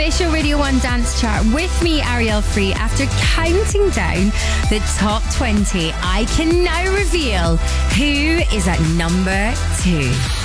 official Radio 1 dance chart with me, Ariel Free. After counting down the top 20, I can now reveal who is at number 2.